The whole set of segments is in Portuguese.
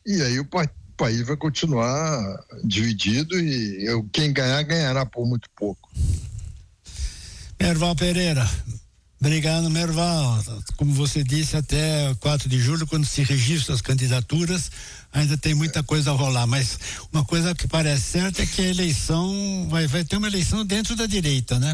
e aí o país vai continuar dividido e quem ganhar, ganhará por muito pouco. Merval Pereira, obrigado, Merval. Como você disse, até 4 de julho, quando se registram as candidaturas, ainda tem muita coisa a rolar, mas uma coisa que parece certa é que a eleição, vai ter uma eleição dentro da direita, né?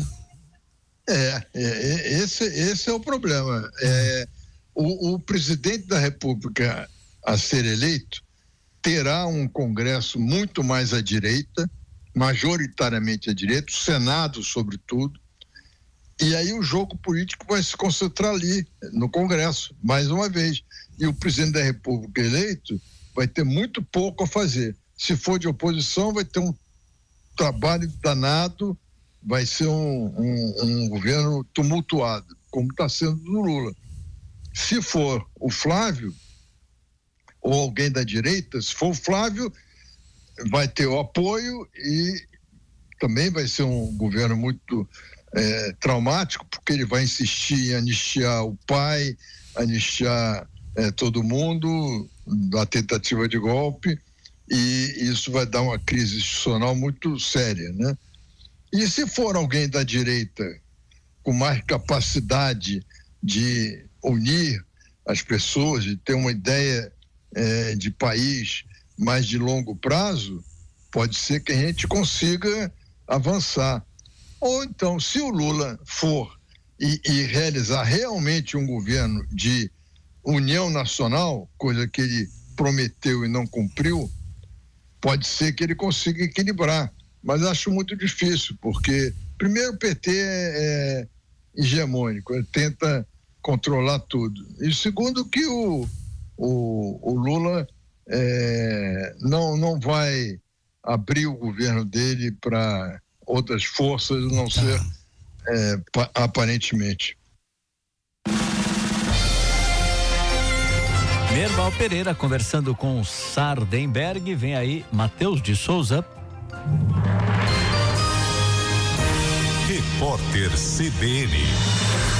Esse é o problema. O presidente da República a ser eleito terá um Congresso muito mais à direita, majoritariamente à direita, o Senado sobretudo, e aí o jogo político vai se concentrar ali, no Congresso, mais uma vez. E o presidente da República eleito vai ter muito pouco a fazer. Se for de oposição, vai ter um trabalho danado, vai ser um governo tumultuado, como está sendo do Lula. Se for o Flávio, ou alguém da direita, se for o Flávio, vai ter o apoio e também vai ser um governo muito traumático, porque ele vai insistir em anistiar o pai, anistiar todo mundo da tentativa de golpe, e isso vai dar uma crise institucional muito séria, né? E se for alguém da direita com mais capacidade de unir as pessoas, de ter uma ideia de país mais de longo prazo, pode ser que a gente consiga avançar. Ou então, se o Lula for e realizar realmente um governo de união nacional, coisa que ele prometeu e não cumpriu, pode ser que ele consiga equilibrar. Mas acho muito difícil, porque primeiro o PT é hegemônico, ele tenta controlar tudo. E segundo que o Lula não vai abrir o governo dele para outras forças, a não ser aparentemente. Merval Pereira conversando com Sardenberg. Vem aí Matheus de Souza. Repórter CBN.